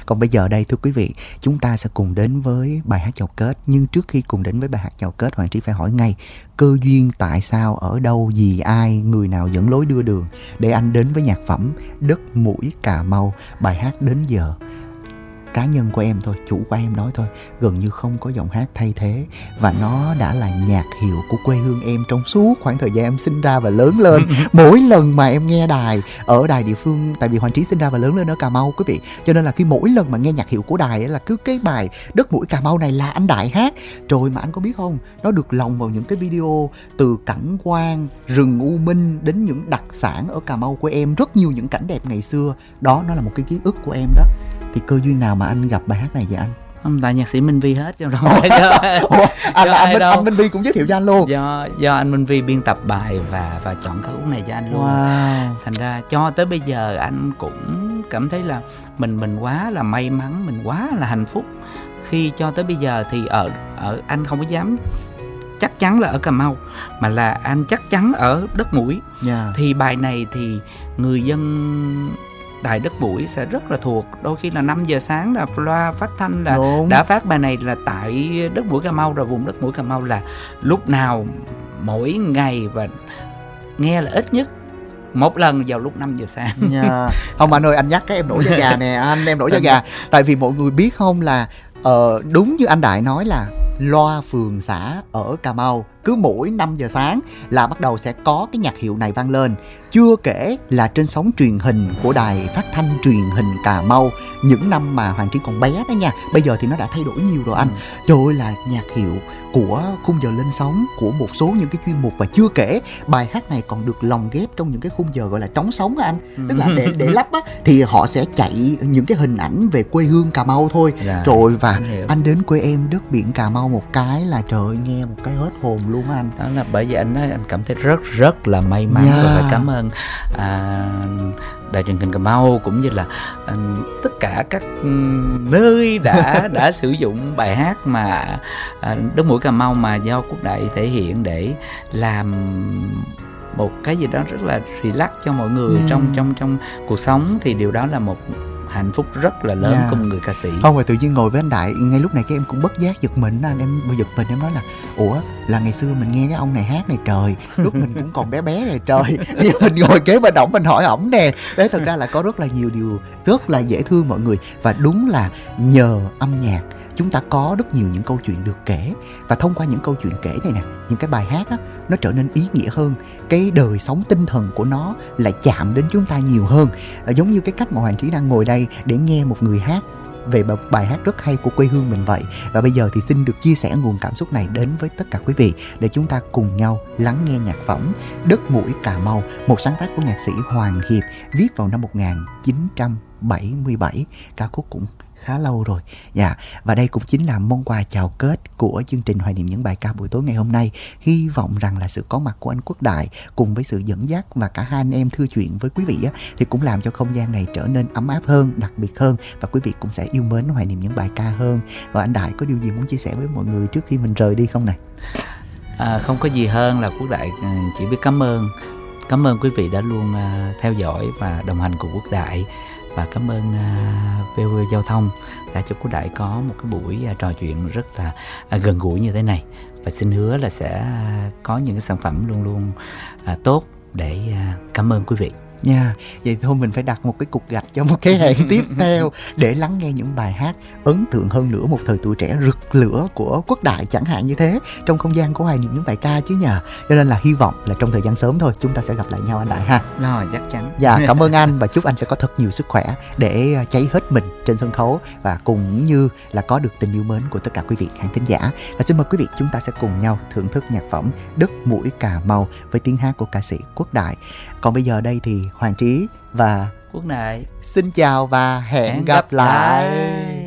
Còn bây giờ đây thưa quý vị, chúng ta sẽ cùng đến với bài hát chào kết. Nhưng trước khi cùng đến với bài hát chào kết, Hoàng Trí phải hỏi ngay cơ duyên tại sao, ở đâu, vì ai, người nào dẫn lối đưa đường để anh đến với nhạc phẩm Đất Mũi Cà Mau. Bài hát đến giờ cá nhân của em thôi, chủ của em nói thôi, gần như không có giọng hát thay thế, và nó đã là nhạc hiệu của quê hương em trong suốt khoảng thời gian em sinh ra và lớn lên. Mỗi lần mà em nghe đài ở đài địa phương, tại vì Hoàng Trí sinh ra và lớn lên ở Cà Mau quý vị, cho nên là khi mỗi lần mà nghe nhạc hiệu của đài ấy là cứ cái bài Đất Mũi Cà Mau này là anh Đại hát. Trời, mà anh có biết không, nó được lồng vào những cái video từ cảnh quan rừng U Minh đến những đặc sản ở Cà Mau của em, rất nhiều những cảnh đẹp ngày xưa đó. Nó là một cái ký ức của em đó. Thì cơ duyên nào mà anh gặp bài hát này vậy anh? Không, tại nhạc sĩ Minh Vi hết chứ đâu. Anh Minh Vi cũng giới thiệu cho anh luôn. Do anh Minh Vi biên tập bài và chọn ca khúc này cho anh luôn. Wow. Thành ra cho tới bây giờ anh cũng cảm thấy là mình quá là may mắn, mình quá là hạnh phúc khi cho tới bây giờ thì ở anh không có dám chắc chắn là ở Cà Mau, mà là anh chắc chắn ở Đất Mũi. Thì bài này thì người dân đài Đất Mũi sẽ rất là thuộc. Đôi khi là 5 giờ sáng là loa phát thanh là đã phát bài này là tại Đất Mũi Cà Mau rồi. Vùng Đất Mũi Cà Mau là lúc nào mỗi ngày và nghe là ít nhất một lần vào lúc 5 giờ sáng. Không anh ơi, anh nhắc cái em nổi da gà nè anh, em nổi da gà. Tại vì mọi người biết không là đúng như anh Đại nói là loa phường xã ở Cà Mau cứ mỗi 5 giờ sáng là bắt đầu sẽ có cái nhạc hiệu này vang lên. Chưa kể là trên sóng truyền hình của đài phát thanh truyền hình Cà Mau những năm mà Hoàng Trí còn bé đó nha. Bây giờ thì nó đã thay đổi nhiều rồi anh. Trời ơi, là nhạc hiệu của khung giờ lên sóng, của một số những cái chuyên mục. Và chưa kể bài hát này còn được lồng ghép trong những cái khung giờ gọi là trống sống á anh. Tức là để lắp á thì họ sẽ chạy những cái hình ảnh về quê hương Cà Mau thôi. Rồi và anh đến quê em đất biển Cà Mau một cái là trời ơi, nghe một cái hết hồn luôn á anh. Đó là bởi vì anh nói anh cảm thấy rất là may mắn và phải cảm ơn đài truyền hình Cà Mau cũng như là tất cả các nơi đã sử dụng bài hát mà Đất Mũi Cà Mau mà do Quốc Đại thể hiện để làm một cái gì đó rất là relax cho mọi người trong cuộc sống. Thì điều đó là một hạnh phúc rất là lớn của một người ca sĩ. Không, rồi tự nhiên ngồi với anh Đại ngay lúc này cái em cũng bất giác giật mình anh. Em giật mình, em nói là ủa, là ngày xưa mình nghe cái ông này hát này trời, lúc mình cũng còn bé bé rồi trời, bây giờ mình ngồi kế bên ổng mình hỏi ổng nè. Đấy, thật ra là có rất là nhiều điều rất là dễ thương mọi người. Và đúng là nhờ âm nhạc chúng ta có rất nhiều những câu chuyện được kể. Và thông qua những câu chuyện kể này nè, những cái bài hát á, nó trở nên ý nghĩa hơn. Cái đời sống tinh thần của nó lại chạm đến chúng ta nhiều hơn. Giống như cái cách mà Hoàng Trí đang ngồi đây để nghe một người hát về một bài hát rất hay của quê hương mình vậy. Và bây giờ thì xin được chia sẻ nguồn cảm xúc này đến với tất cả quý vị để chúng ta cùng nhau lắng nghe nhạc phẩm Đất Mũi Cà Mau, một sáng tác của nhạc sĩ Hoàng Hiệp, viết vào năm 1977. Ca khúc cũng khá lâu rồi. Và đây cũng chính là món quà chào kết của chương trình Hoài niệm những bài ca buổi tối ngày hôm nay. Hy vọng rằng là sự có mặt của anh Quốc Đại cùng với sự dẫn dắt và cả hai anh em thư chuyện với quý vị á, thì cũng làm cho không gian này trở nên ấm áp hơn, đặc biệt hơn, và quý vị cũng sẽ yêu mến Hoài niệm những bài ca hơn. Và anh Đại có điều gì muốn chia sẻ với mọi người trước khi mình rời đi không này? Không có gì hơn là Quốc Đại chỉ biết cảm ơn quý vị đã luôn theo dõi và đồng hành cùng Quốc Đại. Và cảm ơn VOV Giao thông đã cho Quốc Đại có một cái buổi trò chuyện rất là gần gũi như thế này. Và xin hứa là sẽ có những cái sản phẩm luôn luôn tốt để cảm ơn quý vị. Vậy thôi mình phải đặt một cái cục gạch cho một cái hẹn tiếp theo để lắng nghe những bài hát ấn tượng hơn nữa, một thời tuổi trẻ rực lửa của Quốc Đại chẳng hạn như thế, trong không gian của Hoài niệm những bài ca chứ nhờ. Cho nên là hy vọng là trong thời gian sớm thôi chúng ta sẽ gặp lại nhau anh Đại ha. Rồi, chắc chắn. Cảm ơn anh và chúc anh sẽ có thật nhiều sức khỏe để cháy hết mình trên sân khấu và cũng như là có được tình yêu mến của tất cả quý vị khán thính giả. Và xin mời quý vị chúng ta sẽ cùng nhau thưởng thức nhạc phẩm Đất Mũi Cà Mau với tiếng hát của ca sĩ Quốc Đại. Còn bây giờ đây thì Hoàng Trí và Quốc Đại xin chào và hẹn gặp lại.